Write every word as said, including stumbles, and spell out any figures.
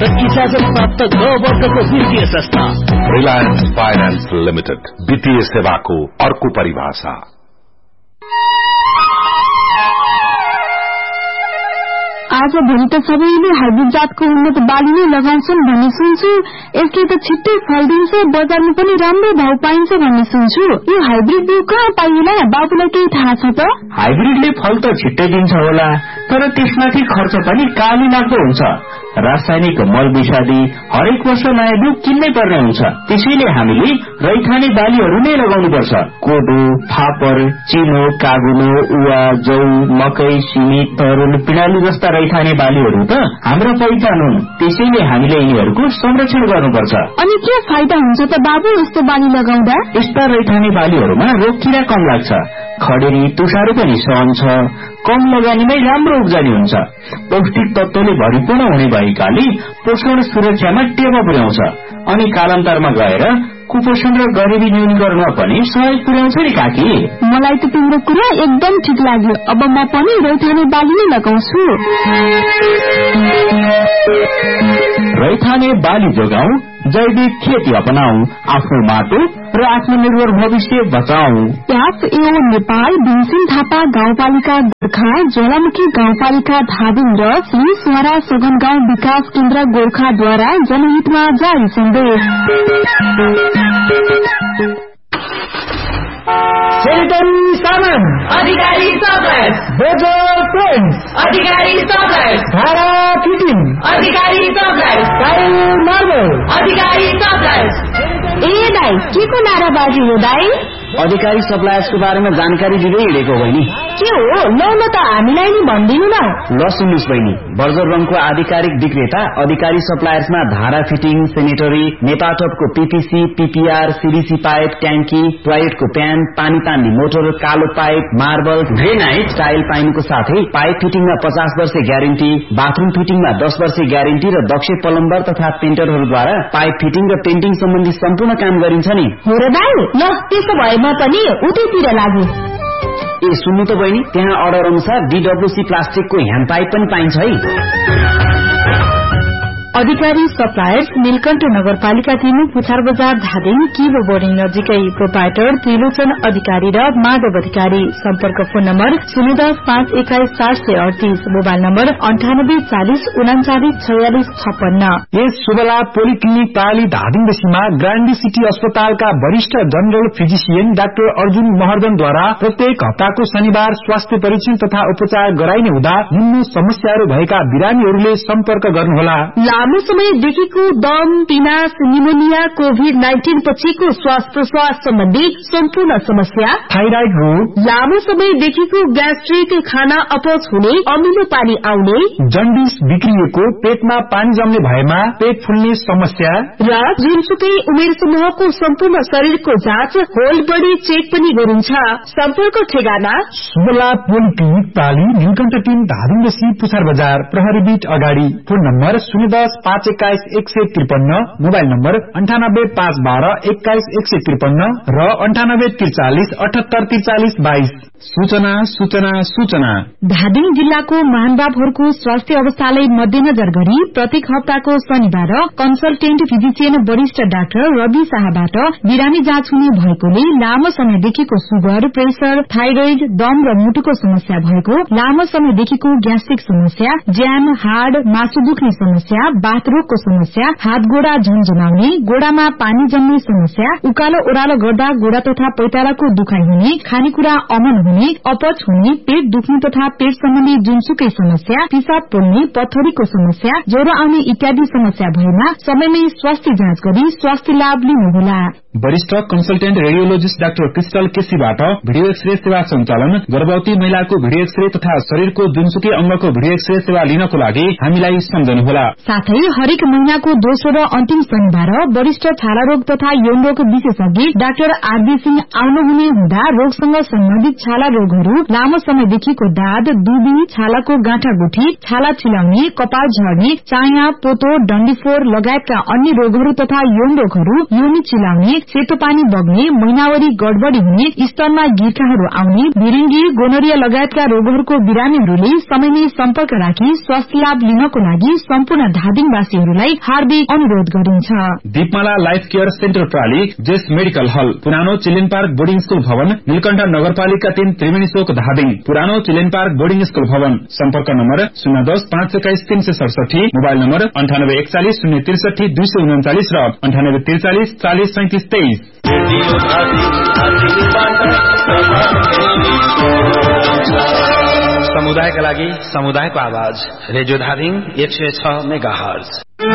र इजाजत प्राप्त ग वर्गको वित्तीय संस्था रिलायन्स फाइनान्स लिमिटेड, वित्तीय सेवाको अर्को परिभाषा। आज भोलि त सबैले हाइब्रिड जातको उन्नत बाली नै लगाउँछन् भन्ने सुन्छु। यसले त छिट्टै फल दिन्छ, बजारमा पनि राम्रो भाव पाइन्छ भन्ने सुन्छु। यो हाइब्रिड बिउ कहाँ पाइएला? बाबुलाई केही थाहा छ त? हाइब्रिडले फल त छिट्टै दिन्छ होला, तर त्यसमाथि खर्च पनि काली लाग्दो हुन्छ। रासायनिक मल विषादी हरेक वर्ष नयाँ बिउ किन्नै पर्ने हुन्छ। त्यसैले हामीले रैथाने बालीहरू नै लगाउनु पर्छ। कोदो, फापर, चिनो, कागुलो, उवा, जौ, मकै, सिमी, तरुल, पिँडालु जस्ता रैथाने बालीहरू त हाम्रा पहिचान हुन्। त्यसैले हामीले यिनीहरूको संरक्षण गर्नुपर्छ। अनि के फाइदा हुन्छ त बाबु यस्तो बाली लगाउँदा? यस्ता रैथाने बालीहरूमा रोग किरा कम लाग्छ, खडेरी तुषारो पनि सहन्छ, कम लगानीमै राम्रो उब्जनी हुन्छ। पौष्टिक तत्वले भरिपूर्ण हुने भएकाले पोषण सुरक्षामा टेवा पुर्याउँछ अनि कालान्तरमा गएर कुपोषण र गरिबी न्यूनीकरणमा पनि सहयोग पुर्याउँछ नि काकी। मलाई त तिम्रो कुरा एकदम ठिक लाग्यो। अब म पनि रैथाने बाली नै लगाउँछु। रैथाने बाली जोगाऊ, जैविक खेती अपनाऊ, आफ्नो माटो र आत्मनिर्भर भविष्य बचाऊ। एफएओ नेपाल, भीमसेन थापा गाउँपालिका गोर्खा, ज्वालामुखी गाउँपालिका धादिङ र श्री सुवारा सघन गाउँ विकास केन्द्र गोर्खाद्वारा जनहितमा जारी सन्देश। सेनिटरी सामान अधिकारी सप्लायर्स, बोजर पेन्ट्स अधिकारी सप्लायर्स, भाडा फिटिङ अधिकारी सप्लायर्स, टाइल मार्बल अधिकारी सप्लायर्स। ए दाई, के को नाराबाजी हो दाई? अधिकारी सप्लायर्सको बारेमा जानकारी दिँदै हिँडेको बहिनी। के हो? लौ न त हामीलाई नि भनिदिनु न। ल सुन्नुहोस् बहिनी, बर्जर रङको आधिकारिक विक्रेता अधिकारी सप्लायर्समा धारा fitting, sanitary, नेपाटपको PPC, PPR, CDC pipe, ट्याङ्की, टोयलेटको प्यान, पानी तान्ने मोटर, कालो पाइप, मार्बल, ग्रेनाइट, टाइल पाइनुको साथै पाइप फिटिङमा पचास वर्ष ग्यारेन्टी, बाथरूम फिटिङमा दस वर्ष ग्यारेन्टी र दक्ष प्लम्बर तथा पेन्टरहरूद्वारा पाइप फिटिङ र पेन्टिङ सम्बन्धी सम्पूर्ण काम गरिन्छ नि। हो र दाई, ल त्यसो भए म पनि उतैतिर लागु। ए सुन्नु त बहिनी, त्यहाँ अर्डर अनुसार डीडब्ल्यूसी प्लास्टिकको ह्यान्ड पाइप पनि पाइन्छ है। अधिकारी सप्लायर्स, नीलकण्ठ नगरपालिका तीन, पुछार बजार, धादिङ, किलो बोर्डिङ नजिकै। प्रोपाइटर त्रिलोचन अधिकारी र माधव अधिकारी। सम्पर्क फोन नम्बर शून्य दस पाँच एक्काइस चार सय अडतीस, मोबाइल नम्बर अन्ठानब्बे चालिस उनाचालिस छयालिस छप्पन्न। यस शुभला पोलिक्लिनिक पाली धादिङ सीमा ग्रान्डी सिटी अस्पतालका वरिष्ठ जनरल फिजिशियन डाक्टर अर्जुन महर्जनद्वारा प्रत्येक हप्ताको शनिबार स्वास्थ्य परीक्षण तथा उपचार गराइने हुँदा निम्न समस्याहरू भएका बिरामीहरूले सम्पर्क गर्नुहोला। लामो समयदेखिको दम, पिनास, निमोनिया, कोभिड नाइन्टीन पछिको श्वास प्रश्वास सम्बन्धी सम्पूर्ण समस्या, थाइराइड रोग, लामो समयदेखिको ग्यास्ट्रिक, खाना अपच हुने, अमिलो पानी आउने, जन्डिस बिग्रिएको, पेटमा पानी जम्ने भएमा पेट फुल्ने समस्या र जुनसुकै उमेर समूहको सम्पूर्ण शरीरको जाँच, होल बडी चेक पनि गरिन्छ। सम्पर्क ठेगाना शुभला पोलिक्लिनिक पाली, नीलकण्ठ तीन, धादिङ पुछार बजार, प्रहरी बीट अगाडि। फोन नम्बर शून्य दस पाँच एक्काइस एक सय त्रिपन्न, मोबाइल नम्बर अन्ठानब्बे पाँच बाह्र एक्काइस एक सय त्रिपन्न र अन्ठानब्बे त्रिचालिस अठहत्तर त्रिचालिस बाइस। सूचना सूचना सूचना। धादिङ जिल्लाको महानुभावहरूको स्वास्थ्य अवस्थालाई मध्यनजर गरी प्रत्येक हप्ताको शनिबार कन्सल्टेन्ट फिजिशियन वरिष्ठ डाक्टर रवि शाहबाट बिरामी जाँच हुने भएकोले लामो समयदेखिको सुगर, प्रेसर, थाइरोइड, दम र मुटुको समस्या भएको, लामो समयदेखिको ग्यास्ट्रिक समस्या, ज्यान, हाड, मासु दुख्ने समस्या, बाथरोगको समस्या, हात गोडा झन्झनाउने, गोडामा पानी जम्ने समस्या, उकालो ओह्रालो गर्दा गोडा तथा पैतालाको दुखाइ हुने, खानेकुरा अमन हुने, अपच हुने, पेट दुख्ने तथा पेट सम्बन्धी जुनसुकै समस्या, पिसाब पोल्ने, पथरीको समस्या, ज्वरो आउने इत्यादि समस्या भएमा समयमै स्वास्थ्य जाँच गरी स्वास्थ्य लाभ लिनुहोला। वरिष्ठ consultant radiologist doctor crystal केसीबाट video x-ray सेवा सञ्चालन, गर्भवती महिलाको भिडियो एक्सरे तथा शरीरको जुनसुकै अंगको भिडियो एक्सरे सेवा लिनको लागि हामीलाई सम्झनुहोला। साथै हरेक महिनाको दोस्रो र अन्तिम शनिबार वरिष्ठ छाला रोग तथा यौन रोग विशेषज्ञ डाक्टर आरबी सिंह आउनुहुने हुँदा रोगसँग सम्बन्धित छाला रोगहरू, लामो समयदेखिको दाद, दुबी, छालाको गाँठागुठी, छाला चिलाउने, कपाल झर्ने, चाया, पोतो, डन्डीफोर लगायतका अन्य रोगहरू तथा यौन रोगहरू, योनि चिलाउने, सेतो पानी बग्ने, महिनावरी गडबडी हुने, स्तनमा गिर्खाहरू आउने, भिरिङ्गी, गोनोरिया लगायतका रोगहरूको बिरामीहरूले समयमै सम्पर्क राखी स्वास्थ्य लाभ लिनको लागि सम्पूर्ण धादिङवासीहरूलाई हार्दिक अनुरोध गरिन्छ। दीपमाला लाइफ केयर सेन्टर प्राली, जेस मेडिकल हल, पुरानो चिल्ड्रेन पार्क बोर्डिङ स्कूल भवन, नीलकण्ठ नगरपालिका तीन, त्रिवेणी चोक धादिङ, पुरानो चिल्ड्रेन पार्क बोर्डिङ स्कूल भवन। सम्पर्क नम्बर शून्य दस पाँच एक्काइस तीन सय सडसठी, मोबाइल नम्बर अन्ठानब्बे एकचालिस शून्य त्रिसठी दुई सय उन्चालिस र अन्ठानब्बे त्रिचालिस चालिस सैतिस तेइस। समुदायका लागि समुदायको आवाज रेडियो धादिङ एक सय छ मेगा हर्ज।